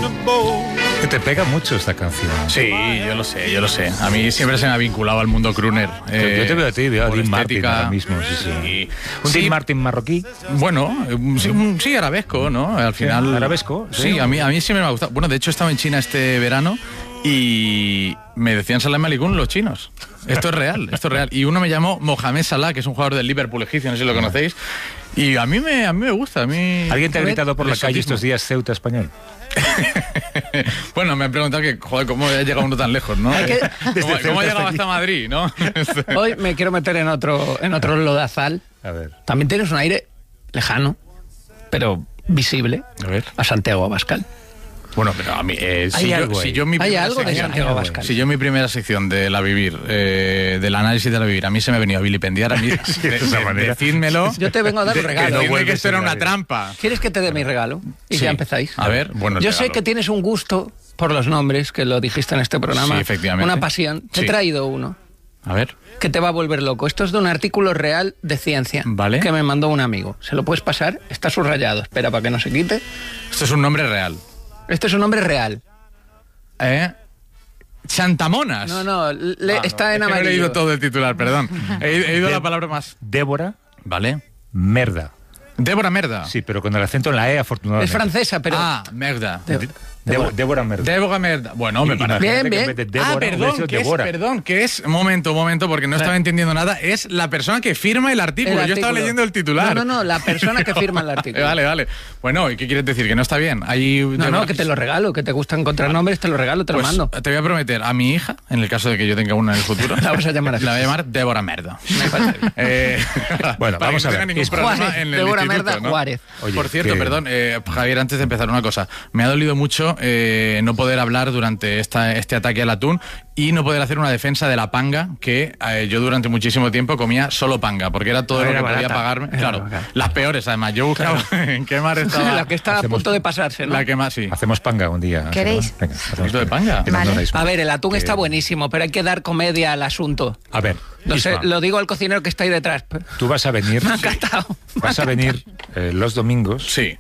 Que te pega mucho esta canción. Sí, yo lo sé. A mí siempre se me ha vinculado al mundo crooner. Yo te veo a ti, veo a Dean Martin ahora mismo. Sí. ¿Un Dean Martin marroquí? Bueno, sí, arabesco, ¿no? Al final. ¿Arabesco? Sí, a mí siempre me ha gustado. Bueno, de hecho, estaba en China este verano y me decían Salam Aleikum los chinos. Esto es real. Y uno me llamó Mohamed Salah, que es un jugador del Liverpool egipcio, no sé si lo conocéis. Y a mí me gusta. ¿Alguien te ha gritado por la calle estos días Ceuta español? Bueno, me han preguntado que, joder, ¿cómo ha llegado uno tan lejos, no? ¿Cómo ha llegado hasta Madrid, no? Hoy me quiero meter en otro lodazal. A ver. También tienes un aire lejano, pero visible, a Santiago Abascal. Bueno, pero a mí, ¿Hay algo de Santiago Abascal? Si yo en mi primera sección de La Vivir, del análisis de La Vivir, a mí se me ha venido a vilipendiar, a mí, decídmelo. Yo te vengo a dar un regalo. Decidme que esto era una trampa. ¿Quieres que te dé mi regalo? Y ya empezáis. A ver, bueno. Yo sé que tienes un gusto por los nombres, que lo dijiste en este programa. Sí, efectivamente. Una pasión. Te he traído uno. A ver. Que te va a volver loco. Esto es de un artículo real de ciencia. Vale. Que me mandó un amigo. ¿Se lo puedes pasar? Está subrayado. Espera para que no se quite. Esto es un nombre real. Este es un nombre real. Chantamonas. No, está en amarillo. No he leído todo el titular, perdón. He ido a la palabra más. Débora. Vale. Merda. Débora Merda. Sí, pero con el acento en la E, afortunadamente. Es francesa, pero... Merda. Débora Merda. Débora Merda. Bueno, me parece. Bien. Perdón, que es... Momento, porque no estaba entendiendo nada. Es la persona que firma el artículo. Yo estaba leyendo el titular. No, la persona que firma el artículo. Vale. Bueno, ¿y qué quieres decir? ¿Que no está bien? No, que te lo regalo, que te gusta encontrar nombres, te lo regalo, te lo mando. Te voy a prometer a mi hija, en el caso de que yo tenga una en el futuro. La vas a llamar así. La voy a llamar Débora Merda. Bueno, vamos a ver. Débora Merda Juárez. Oye, por cierto, perdón, Javier, antes de empezar una cosa. Me ha dolido mucho no poder hablar durante este ataque al atún y no poder hacer una defensa de la panga, que yo durante muchísimo tiempo comía solo panga, porque era todo lo que podía pagarme. Claro, las peores, además. Yo buscaba en qué mar estaba. La que está a punto de pasarse, ¿no? La que más, sí. Hacemos panga un día. ¿Queréis? Venga, ¿Hacemos de panga? Vale. A ver, el atún está buenísimo, pero hay que dar comedia al asunto. A ver, Lo digo al cocinero que está ahí detrás. tú vas a venir. Me ha encantado. Vas a venir los domingos. Sí.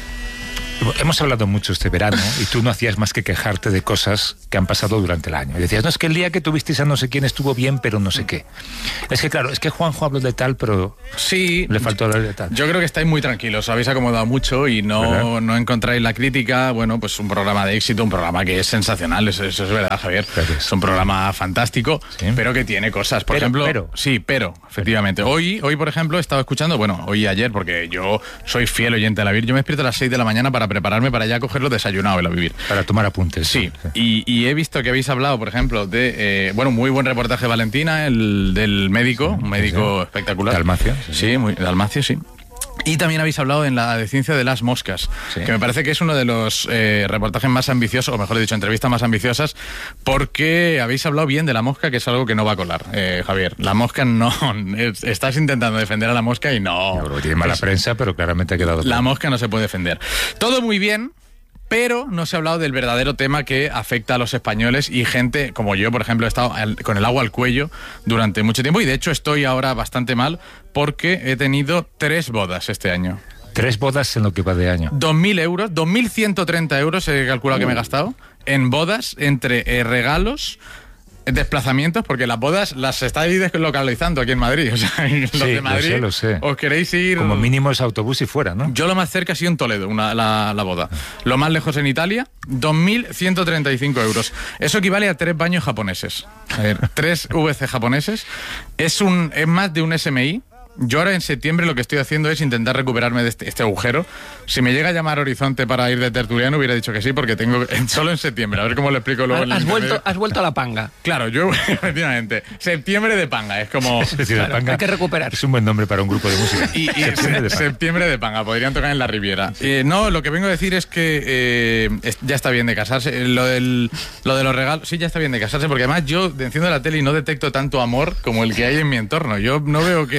Hemos hablado mucho este verano y tú no hacías más que quejarte de cosas que han pasado durante el año. Y decías, no, es que el día que tuvisteis a no sé quién estuvo bien, pero no sé qué. Es que claro, es que Juanjo habló de tal, pero sí, le faltó hablar de tal. Yo creo que estáis muy tranquilos, os habéis acomodado mucho y no encontráis la crítica. Bueno, pues un programa de éxito, un programa que es sensacional, eso es verdad, Javier. Gracias. Es un programa fantástico, sí, pero que tiene cosas. Por ejemplo, efectivamente. Hoy, por ejemplo, he estado escuchando, hoy y ayer, porque yo soy fiel oyente de La Vivir. Yo me despierto a las 6 de la mañana para prepararme para ya cogerlo desayunado en La Vivir. Para tomar apuntes. Sí. Y he visto que habéis hablado, por ejemplo, de... muy buen reportaje de Valentina, el del médico, un médico espectacular. Dalmacio. Sí, Dalmacio, sí. Y también habéis hablado en la de ciencia de las moscas, que me parece que es uno de los reportajes más ambiciosos, o mejor dicho, entrevistas más ambiciosas, porque habéis hablado bien de la mosca, que es algo que no va a colar, Javier. La mosca no... Estás intentando defender a la mosca y no... Yo creo que tiene mala prensa, pero claramente ha quedado... La mosca no se puede defender. Todo muy bien, pero no se ha hablado del verdadero tema que afecta a los españoles y gente como yo, por ejemplo, he estado con el agua al cuello durante mucho tiempo y de hecho estoy ahora bastante mal porque he tenido 3 bodas este año. 3 bodas en lo que va de año. 2.000 euros, 2.130 euros he calculado que me he gastado en bodas, entre regalos, desplazamientos, porque las bodas las estáis deslocalizando aquí en Madrid. O sea, los de Madrid, lo sé. os queréis ir... Como mínimo es autobús y fuera, ¿no? Yo lo más cerca ha sido en Toledo, la boda. Lo más lejos en Italia, 2.135 euros. Eso equivale a 3 baños japoneses. A ver, 3 VC japoneses. Es más de un SMI. Yo ahora en septiembre lo que estoy haciendo es intentar recuperarme de este agujero. Si me llega a llamar Horizonte para ir de tertuliano hubiera dicho que sí, porque tengo solo en septiembre. A ver cómo lo explico luego. Has vuelto a la panga. Claro, yo efectivamente. Septiembre de panga, es como... Es decir, claro, panga hay que recuperar. Es un buen nombre para un grupo de música. Y septiembre de panga, podrían tocar en la Riviera. No, lo que vengo a decir es que ya está bien de casarse. Lo de los regalos, sí, ya está bien de casarse, porque además yo enciendo la tele y no detecto tanto amor como el que hay en mi entorno. Yo no veo que la gente se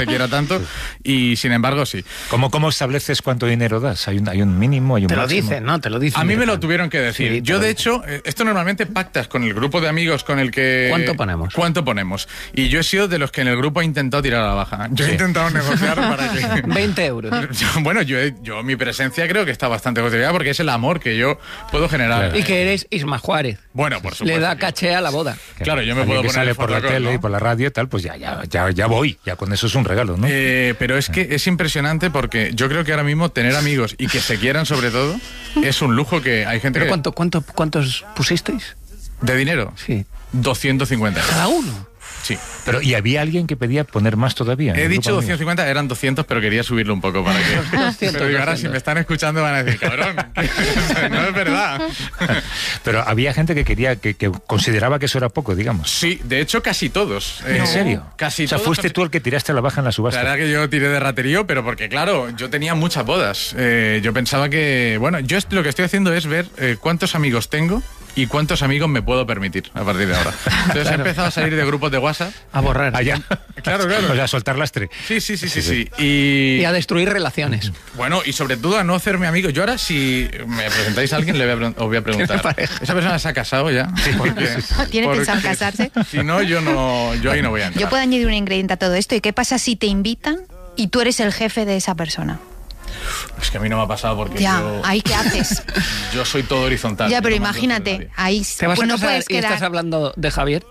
se quiera tanto, y sin embargo sí. ¿Cómo estableces cuánto dinero das? ¿Hay un mínimo, hay un Te lo máximo? dicen, ¿no? Te lo dicen. A mí me lo tuvieron que decir. Sí, Yo, de hecho, esto normalmente pactas con el grupo de amigos con el que... ¿Cuánto ponemos? Y yo he sido de los que en el grupo he intentado tirar a la baja. Yo he intentado negociar para que... 20 euros. Bueno, yo mi presencia creo que está bastante justificada porque es el amor que yo puedo generar. Claro. Y que eres Isma Juárez. Bueno, por supuesto. Le da caché a la boda. Claro, yo me Alguien puedo que poner sale el por la fotocall, tele ¿no? y por la radio y tal, pues ya voy. Ya con eso es un regalo, ¿no? Pero es que es impresionante porque yo creo que ahora mismo tener amigos y que se quieran sobre todo es un lujo que hay gente ¿Pero que... cuántos pusisteis? ¿De dinero? Sí. 250 euros. ¿Cada uno? Sí. Pero, ¿y había alguien que pedía poner más todavía? He ¿En el dicho grupo de 250, eran 200, pero quería subirlo un poco para que... 200, pero digo, ahora 200. si me están escuchando van a decir, cabrón, no es verdad. amigos? Pero había gente que quería, que consideraba que eso era poco, digamos. Sí, de hecho casi todos. ¿En serio? Casi o sea, todos. fuiste tú el que tiraste a la baja en la La subasta. verdad que yo tiré de raterío, pero porque claro, yo tenía muchas bodas. Yo pensaba que, bueno, yo lo que estoy haciendo es ver cuántos amigos tengo y cuántos amigos me puedo permitir a partir de ahora. Entonces he empezado a salir de grupos de WhatsApp. A borrar. Allá. Claro, claro. O sea, soltar lastre. Sí. Y a destruir relaciones. Bueno, y sobre todo a no hacerme amigo. Yo ahora, si me presentáis a alguien, os voy a preguntar. pareja? ¿Esa persona se ha casado ya? ¿Tiene pensado en casarse? Si no, yo ahí no voy a entrar. Yo puedo añadir un ingrediente a todo esto. ¿Y qué pasa si te invitan y tú eres el jefe de esa persona? Es que a mí no me ha pasado porque Ya, ¿ahí qué haces? yo soy todo horizontal. Ya, pero Yo no mando imagínate, nadie. ahí ¿Te vas pues a no casar puedes y estás quedar... hablando de Javier?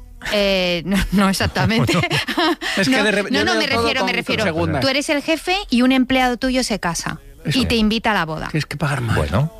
No exactamente. Es que de repente- yo me veo todo refiero. con segundas. Tú eres el jefe y un empleado tuyo se casa y te invita a la boda. Tienes que pagar más. Bueno.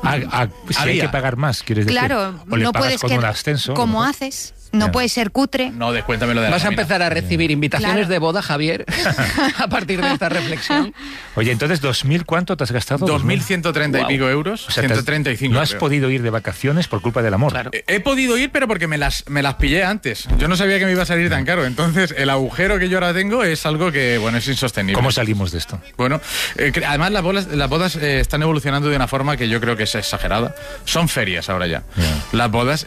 Si hay que pagar más, quieres decir. Claro, O le no pagas puedes con quedar un ascenso. como a lo mejor. haces. No Ya. puedes ser cutre. No, descuéntamelo de la Vas a nómina. empezar a recibir invitaciones Claro. de boda, Javier, a partir de esta reflexión. Oye, entonces, ¿2.000 cuánto te has gastado? 2.130 y Wow. pico euros, O sea, 135. no has creo. podido ir de vacaciones por culpa del amor. Claro. He podido ir, pero porque me las pillé antes. Yo no sabía que me iba a salir tan caro. Entonces, el agujero que yo ahora tengo es algo que, bueno, es insostenible. ¿Cómo salimos de esto? Bueno, además las bodas están evolucionando de una forma que yo creo que es exagerada. Son ferias ahora ya. Las bodas,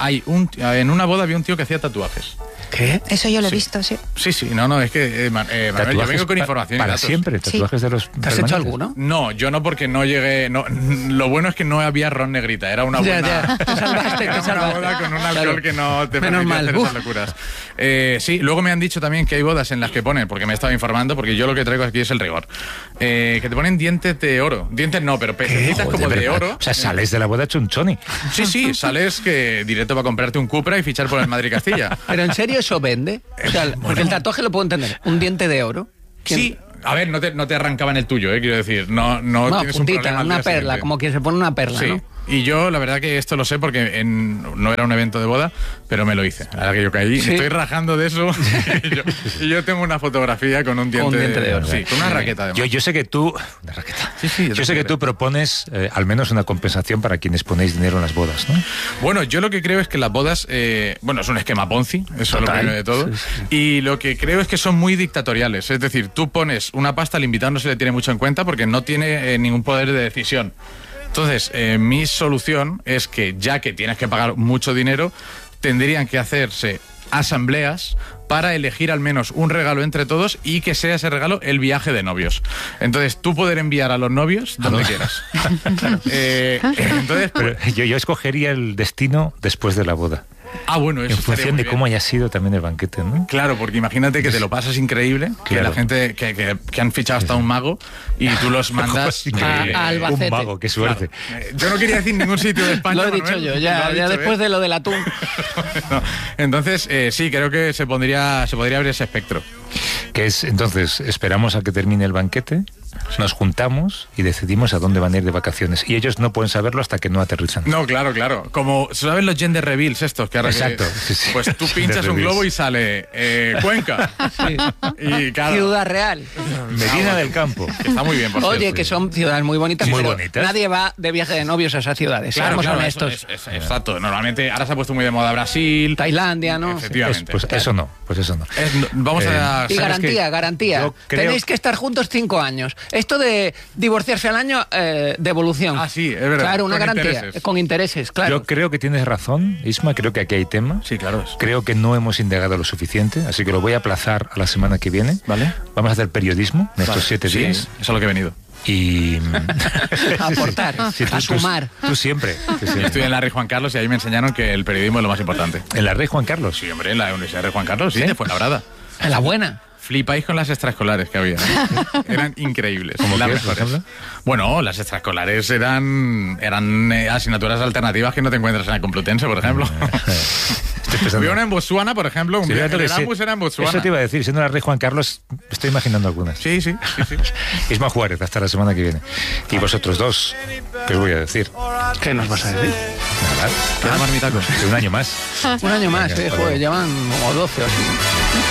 en una boda había un tío que hacía tatuajes. ¿Qué? Eso yo lo he visto, sí. Sí, no, es que, Manuel, yo ¿Tatuajes vengo con información y para datos. siempre? ¿Tatuajes de los ¿Te has hecho permanentes? alguno? No, yo no, porque no llegué. No, lo bueno es que no había ron negrita, era una Ya, buena. ya, te salvaste, era te una salvaste. boda con un alcohol Claro. que no te Menos permitía mal. hacer Uf. esas locuras. Sí, luego me han dicho también que hay bodas en las que ponen, porque me he estado informando, porque yo lo que traigo aquí es el rigor, que te ponen dientes de oro. Dientes no, pero pececitas Joder, como de ¿verdad? oro. O sea, sales de la boda chunchoni. Sí, sales que directo va a comprarte un Cupra y fichar por el Madrid Castilla. ¿Pero en serio eso vende? O sea, porque el tatuaje lo puedo entender. Un diente de oro. ¿Quién? Sí. A ver, no te arrancaban el tuyo, quiero decir. No Una tienes un puntita, problema al una día perla, siguiente. como que se pone una perla, Sí. ¿no? Y yo, la verdad que esto lo sé porque no era un evento de boda, pero me lo hice. Ahora que yo caí, Sí. estoy rajando de eso. y yo tengo una fotografía con un diente, de oro. Sí, con una raqueta además. Yo sé que tú... Una raqueta. Sí, Yo sé que tú propones al menos una compensación para quienes ponéis dinero en las bodas, ¿no? Bueno, yo lo que creo es que las bodas, es un esquema Ponzi, eso es lo primero de todo. Y lo que creo es que son muy dictatoriales. Es decir, tú pones una pasta, al invitado no se le tiene mucho en cuenta porque no tiene ningún poder de decisión. Entonces, mi solución es que ya que tienes que pagar mucho dinero, tendrían que hacerse asambleas para elegir al menos un regalo entre todos y que sea ese regalo el viaje de novios. Entonces, tú poder enviar a los novios donde quieras. Entonces, Pero yo escogería el destino después de la boda. bueno, eso En estaría función muy de bien. cómo haya sido también el banquete, ¿no? Claro, porque imagínate que te lo pasas increíble, que Claro. la gente que han fichado hasta un mago y tú los mandas A Albacete. Un mago, qué suerte. Yo no quería decir ningún sitio de España. Lo he Manuel, dicho yo, lo ya ha dicho, después de lo del atún. No. Entonces, sí, creo que se podría abrir ese espectro. Que es, entonces, esperamos a que termine el banquete, nos juntamos y decidimos a dónde van a ir de vacaciones. Y ellos no pueden saberlo hasta que no aterrizan. No, claro. Como, ¿sabes los gender reveals estos? Que ahora Exacto, que- sí. Pues tú pinchas Gender un reveals. globo y sale Cuenca. Y claro, Ciudad Real. Medina del Campo. que está muy bien, por Oye, cierto. que son ciudades muy bonitas, Muy pero bonitas. nadie va de viaje de novios a esas ciudades, seamos honestos. Exacto. Normalmente ahora se ha puesto muy de moda Brasil. Tailandia, ¿no? Efectivamente. Pues eso no. Vamos a... Y ¿sabes garantía, qué? garantía. Yo creo- Tenéis que estar juntos 5 años. Esto de divorciarse al año, devolución. Ah, sí, es verdad. Claro, una Con garantía. intereses. Con intereses, claro. Yo creo que tienes razón, Isma, creo que aquí hay tema. Sí, claro. Creo que no hemos indagado lo suficiente, así que lo voy a aplazar a la semana que viene. Vale. Vamos a hacer periodismo en estos 7 Sí, días. eso es a lo que he venido. Y A aportar, a sumar. Tú siempre. Yo estudié en la Rey Juan Carlos y ahí me enseñaron que el periodismo es lo más importante. ¿En la Rey Juan Carlos? Sí, hombre, en la Universidad Rey Juan Carlos, sí, de Fuenlabrada. En la buena. Flipáis con las extraescolares que había. Eran increíbles. ¿Cómo Las qué, por mejores. ejemplo? Bueno, las extraescolares eran asignaturas alternativas que no te encuentras en la Complutense, por ejemplo. Estoy pensando. Había una en Botswana, por ejemplo. Sí, El fíjate que Erasmus sí. era en Botswana. Eso te iba a decir, siendo la Rey Juan Carlos, estoy imaginando algunas. Sí. Isma Juárez, hasta la semana que viene. Y vosotros dos, ¿qué os voy a decir? ¿Qué nos vas a decir? Nada, Queda marmitacos. de un año más. Un año más, Venga, hasta joder, luego. llevan como 12 o así.